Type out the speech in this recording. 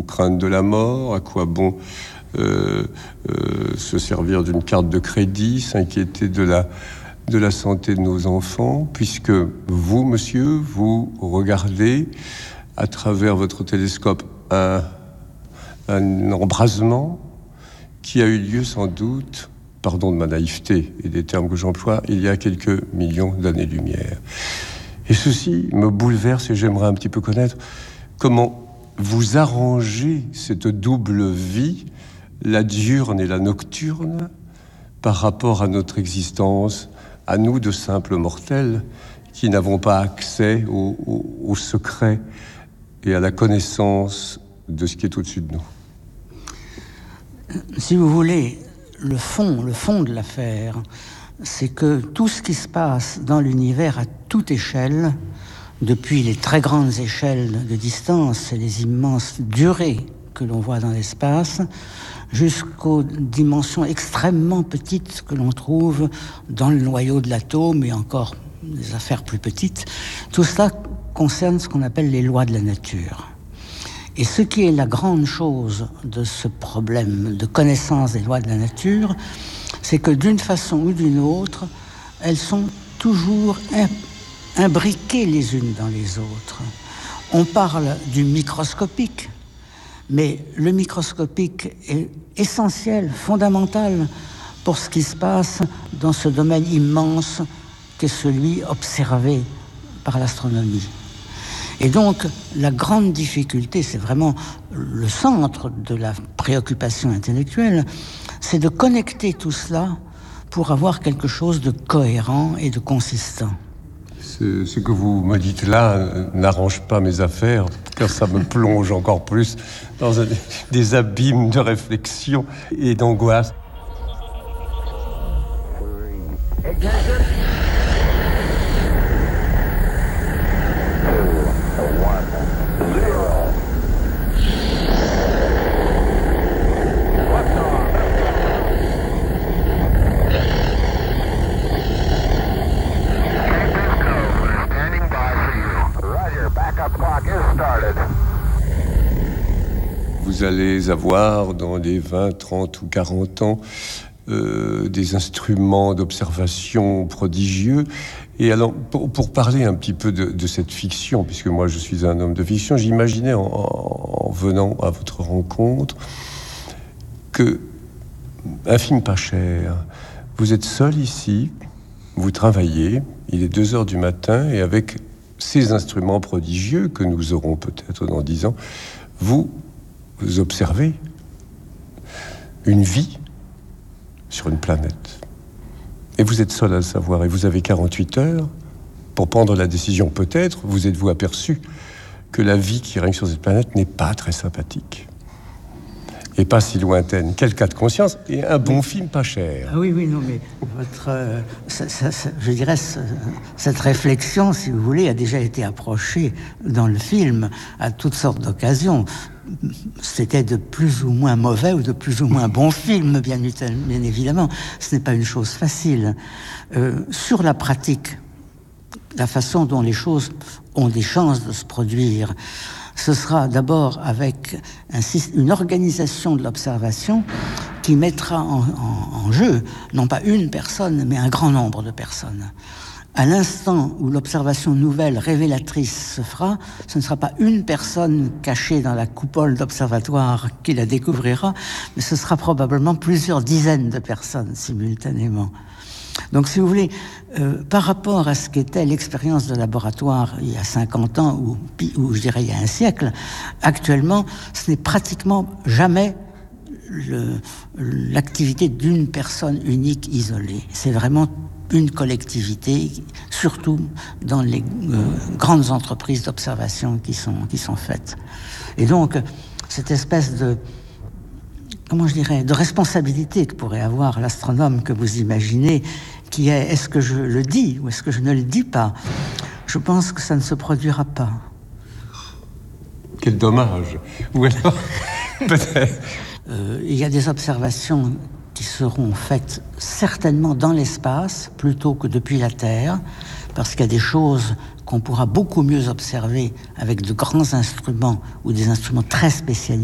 craindre de la mort? À quoi bon se servir d'une carte de crédit, s'inquiéter de la santé de nos enfants, puisque vous, monsieur, vous regardez à travers votre télescope un embrasement qui a eu lieu sans doute, pardon de ma naïveté et des termes que j'emploie, il y a quelques millions d'années-lumière. Et ceci me bouleverse et j'aimerais un petit peu connaître comment vous arrangez cette double vie, la diurne et la nocturne, par rapport à notre existence, à nous de simples mortels qui n'avons pas accès au secret et à la connaissance de ce qui est au-dessus de nous. Si vous voulez, le fond de l'affaire, c'est que tout ce qui se passe dans l'univers à toute échelle, depuis les très grandes échelles de distance et les immenses durées que l'on voit dans l'espace, jusqu'aux dimensions extrêmement petites que l'on trouve dans le noyau de l'atome et encore des affaires plus petites, tout cela concerne ce qu'on appelle les lois de la nature. Et ce qui est la grande chose de ce problème de connaissance des lois de la nature, c'est que d'une façon ou d'une autre, elles sont toujours imbriquées les unes dans les autres. On parle du microscopique, mais le microscopique est essentiel, fondamental pour ce qui se passe dans ce domaine immense qu'est celui observé par l'astronomie. Et donc, la grande difficulté, c'est vraiment le centre de la préoccupation intellectuelle, c'est de connecter tout cela pour avoir quelque chose de cohérent et de consistant. Ce que vous me dites là n'arrange pas mes affaires, car ça me plonge encore plus dans des abîmes de réflexion et d'angoisse. Vous allez avoir dans les 20, 30 ou 40 ans des instruments d'observation prodigieux. Et alors, pour parler un petit peu de cette fiction, puisque moi je suis un homme de fiction, j'imaginais en venant à votre rencontre que un film pas cher. Vous êtes seul ici, vous travaillez, il est 2h du matin, et avec ces instruments prodigieux que nous aurons peut-être dans 10 ans, vous observez une vie sur une planète. Et vous êtes seul à le savoir, et vous avez 48 heures pour prendre la décision. Peut-être vous êtes-vous aperçu que la vie qui règne sur cette planète n'est pas très sympathique et pas si lointaine. Quel cas de conscience, et un bon film pas cher. Ah oui, non, mais je dirais, cette réflexion, si vous voulez, a déjà été approchée dans le film à toutes sortes d'occasions. C'était de plus ou moins mauvais ou de plus ou moins bons films, bien évidemment. Ce n'est pas une chose facile. Sur la pratique, la façon dont les choses ont des chances de se produire, ce sera d'abord avec une organisation de l'observation qui mettra en jeu, non pas une personne, mais un grand nombre de personnes. À l'instant où l'observation nouvelle révélatrice se fera, ce ne sera pas une personne cachée dans la coupole d'observatoire qui la découvrira, mais ce sera probablement plusieurs dizaines de personnes simultanément. Donc, si vous voulez, par rapport à ce qu'était l'expérience de laboratoire il y a 50 ans, ou je dirais il y a un siècle, actuellement, ce n'est pratiquement jamais l'activité d'une personne unique isolée. C'est vraiment une collectivité, surtout dans les grandes entreprises d'observation qui sont faites. Et donc, cette espèce de responsabilité que pourrait avoir l'astronome que vous imaginez, qui est, est-ce que je le dis ou est-ce que je ne le dis pas? Je pense que ça ne se produira pas. Quel dommage. Ou alors, peut-être. Il y a des observations qui seront faites certainement dans l'espace plutôt que depuis la Terre, parce qu'il y a des choses qu'on pourra beaucoup mieux observer avec de grands instruments ou des instruments très spécialisés